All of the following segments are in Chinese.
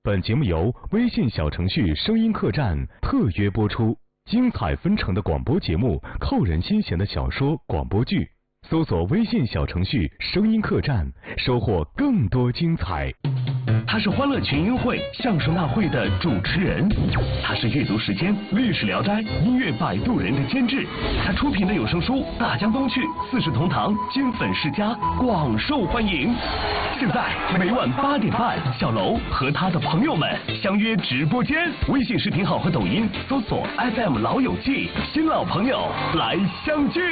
本节目由微信小程序声音客栈特约播出，精彩纷呈的广播节目，扣人心弦的小说广播剧，搜索微信小程序声音客栈，收获更多精彩。 他是欢乐群英会相声大会的主持人，他是阅读时间历史聊斋音乐摆渡人的监制，他出品的有声书《大江东去》四世同堂金粉世家广受欢迎。现在每晚8点半，小楼和他的朋友们相约直播间，微信视频号和抖音搜索 FM 老友记，新老朋友来相聚。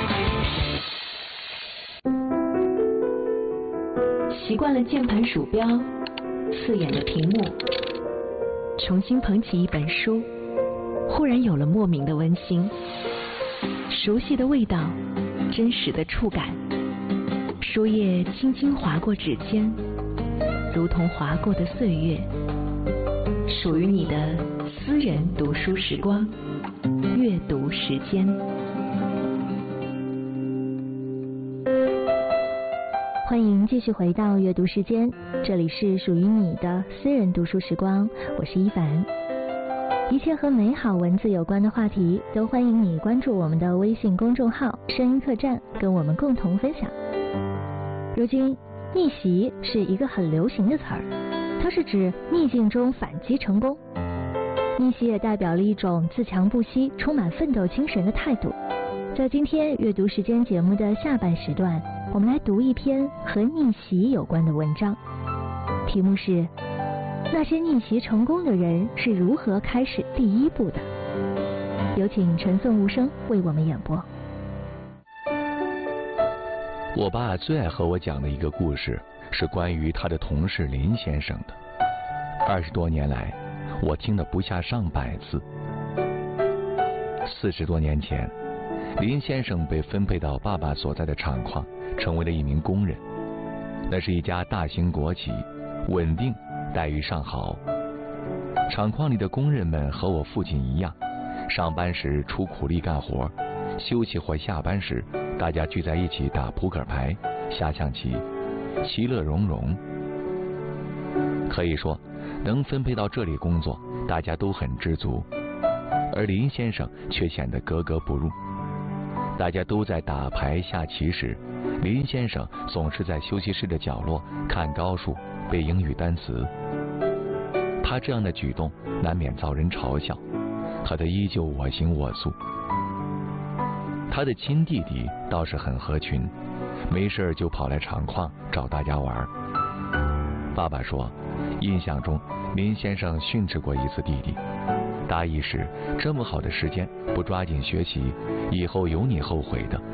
习惯了键盘鼠标刺眼的屏幕，重新捧起一本书，忽然有了莫名的温馨，熟悉的味道，真实的触感，书页轻轻划过指尖，如同划过的岁月，属于你的私人读书时光，阅读时间。 欢迎继续回到阅读时间，这里是属于你的私人读书时光，我是一凡。一切和美好文字有关的话题，都欢迎你关注我们的微信公众号声音客栈，跟我们共同分享。如今逆袭是一个很流行的词儿，它是指逆境中反击成功。逆袭也代表了一种自强不息、充满奋斗精神的态度。在今天阅读时间节目的下半时段，我们来读一篇和逆袭有关的文章，题目是那些逆袭成功的人是如何开始第一步的。有请陈颂无声为我们演播。 我爸最爱和我讲的一个故事是关于他的同事林先生的。20多年来，我听得不下上百次。40多年前，林先生被分配到爸爸所在的厂矿，成为了一名工人。那是一家大型国企，稳定，待遇尚好。厂矿里的工人们和我父亲一样，上班时出苦力干活，休息或下班时，大家聚在一起打扑克牌、下象棋，其乐融融。可以说，能分配到这里工作，大家都很知足，而林先生却显得格格不入。大家都在打牌下棋时，林先生总是在休息室的角落看高数、背英语单词。他这样的举动难免遭人嘲笑，可他依旧我行我素。他的亲弟弟倒是很合群，没事就跑来厂矿找大家玩。爸爸说，印象中林先生训斥过一次弟弟，大意是这么好的时间不抓紧学习，以后有你后悔的。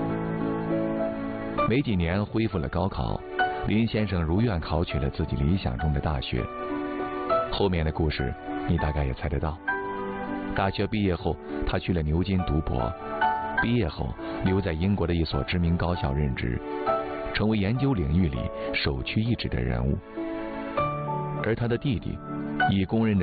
没几年恢复了高考，林先生如愿考取了自己理想中的大学。后面的故事你大概也猜得到。大学毕业后，他去了牛津读博，毕业后留在英国的一所知名高校任职，成为研究领域里首屈一指的人物。而他的弟弟以工人的